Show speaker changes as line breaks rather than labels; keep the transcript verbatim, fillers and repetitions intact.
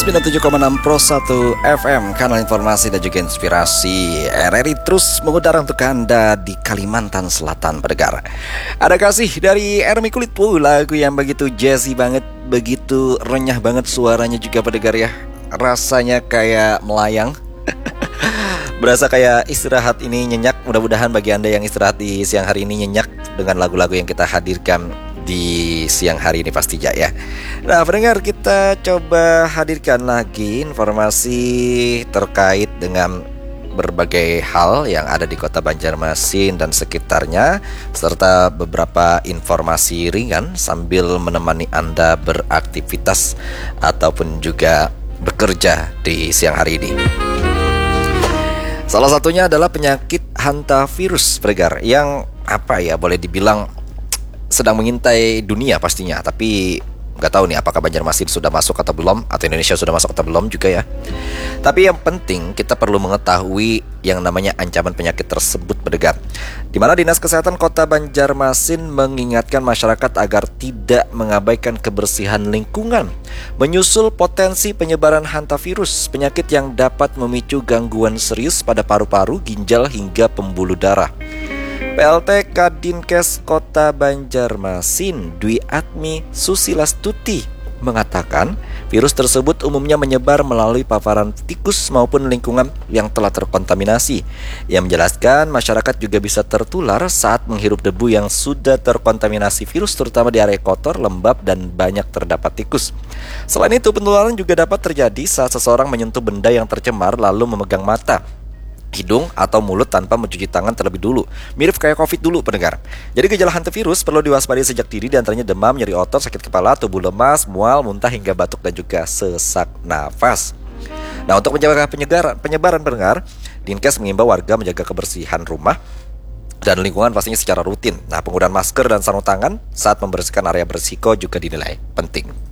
sembilan puluh tujuh koma enam Pro satu F M, kanal informasi dan juga inspirasi R R I terus mengudara untuk Anda di Kalimantan Selatan, pendengar. Ada kasih dari Ermi Kulitpu, lagu yang begitu jazzy banget, begitu renyah banget suaranya juga, pendengar ya. Rasanya kayak melayang. Berasa kayak istirahat ini nyenyak. Mudah-mudahan bagi Anda yang istirahat di siang hari ini nyenyak dengan lagu-lagu yang kita hadirkan di siang hari ini pastinya ya. Nah, pendengar, kita coba hadirkan lagi informasi terkait dengan berbagai hal yang ada di kota Banjarmasin dan sekitarnya, serta beberapa informasi ringan sambil menemani Anda beraktivitas ataupun juga bekerja di siang hari ini. Salah satunya adalah penyakit hantavirus, pendengar, yang apa ya, boleh dibilang sedang mengintai dunia pastinya. Tapi nggak tahu nih apakah Banjarmasin sudah masuk atau belum, atau Indonesia sudah masuk atau belum juga ya. Tapi yang penting kita perlu mengetahui yang namanya ancaman penyakit tersebut, pendengar, di mana Dinas Kesehatan Kota Banjarmasin mengingatkan masyarakat agar tidak mengabaikan kebersihan lingkungan menyusul potensi penyebaran hantavirus, penyakit yang dapat memicu gangguan serius pada paru-paru, ginjal hingga pembuluh darah. P L T Kadinkes Kota Banjarmasin, Dwi Atmi Susilastuti, mengatakan virus tersebut umumnya menyebar melalui paparan tikus maupun lingkungan yang telah terkontaminasi. Ia menjelaskan masyarakat juga bisa tertular saat menghirup debu yang sudah terkontaminasi virus, terutama di area kotor, lembab, dan banyak terdapat tikus. Selain itu, penularan juga dapat terjadi saat seseorang menyentuh benda yang tercemar lalu memegang mata, hidung, atau mulut tanpa mencuci tangan terlebih dulu. Mirip kayak COVID dulu, pendengar. Jadi gejala hantavirus perlu diwaspadai sejak dini, diantaranya demam, nyeri otot, sakit kepala, tubuh lemas, mual, muntah, hingga batuk dan juga sesak nafas. Nah, untuk mencegah penyebaran, penyebaran pendengar, Dinkes mengimbau warga menjaga kebersihan rumah dan lingkungan pastinya secara rutin. Nah, penggunaan masker dan sarung tangan saat membersihkan area berisiko juga dinilai penting.